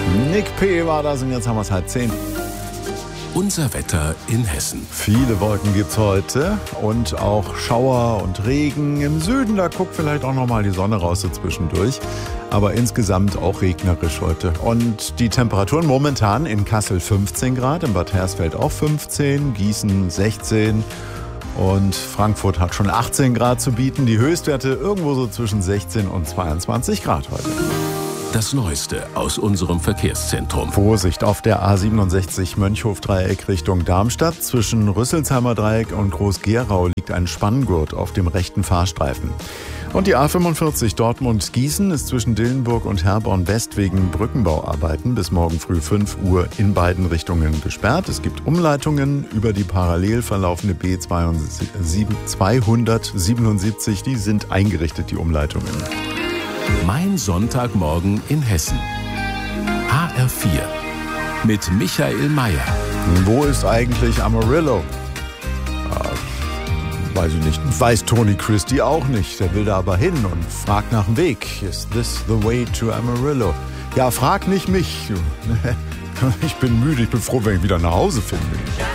Nick P. war das und jetzt haben wir es 9:30. Unser Wetter in Hessen. Viele Wolken gibt's heute und auch Schauer und Regen. Im Süden, da guckt vielleicht auch nochmal die Sonne raus so zwischendurch. Aber insgesamt auch regnerisch heute. Und die Temperaturen momentan in Kassel 15 Grad, in Bad Hersfeld auch 15, Gießen 16 und Frankfurt hat schon 18 Grad zu bieten. Die Höchstwerte irgendwo so zwischen 16 und 22 Grad heute. Das Neueste aus unserem Verkehrszentrum. Vorsicht auf der A67 Mönchhof-Dreieck Richtung Darmstadt. Zwischen Rüsselsheimer Dreieck und Groß-Gerau liegt ein Spanngurt auf dem rechten Fahrstreifen. Und die A45 Dortmund-Gießen ist zwischen Dillenburg und Herborn-West wegen Brückenbauarbeiten bis morgen früh 5 Uhr in beiden Richtungen gesperrt. Es gibt Umleitungen über die parallel verlaufende B277. Die sind eingerichtet, die Umleitungen. Mein Sonntagmorgen in Hessen. HR4 mit Michael Mayer. Wo ist eigentlich Amarillo? Weiß ich nicht. Weiß Tony Christie auch nicht. Der will da aber hin und fragt nach dem Weg. Is this the way to Amarillo? Ja, frag nicht mich. Ich bin müde. Ich bin froh, wenn ich wieder nach Hause finde.